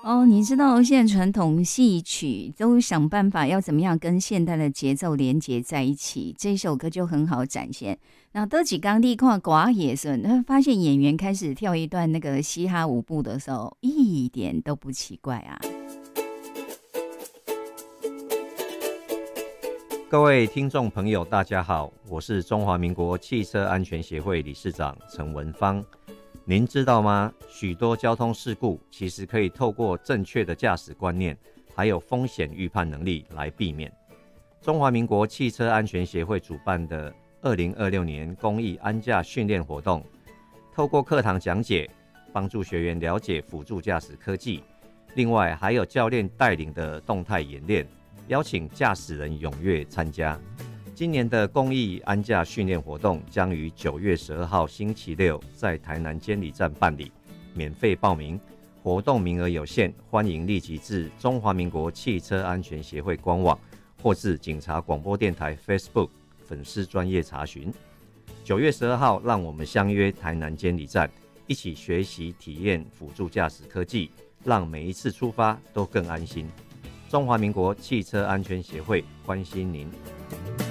哦，你知道现在传统戏曲都想办法要怎么样跟现代的节奏连接在一起，这首歌就很好展现。那多几刚地看寡野时，你会发现演员开始跳一段那个嘻哈舞步的时候，一点都不奇怪啊。 各位听众朋友，大家好，我是中华民国汽车安全协会理事长陈文芳。您知道吗？许多交通事故其实可以透过正确的驾驶观念，还有风险预判能力来避免。中华民国汽车安全协会主办的2026年公益安驾训练活动，透过课堂讲解，帮助学员了解辅助驾驶科技，另外还有教练带领的动态演练，邀请驾驶人踊跃参加。今年的公益安驾训练活动将于9月12号星期六在台南监理站办理，免费报名，活动名额有限，欢迎立即至中华民国汽车安全协会官网或至警察广播电台 Facebook 粉丝专页查询。9月12号，让我们相约台南监理站，一起学习体验辅助驾驶科技，让每一次出发都更安心。中华民国汽车安全协会关心您。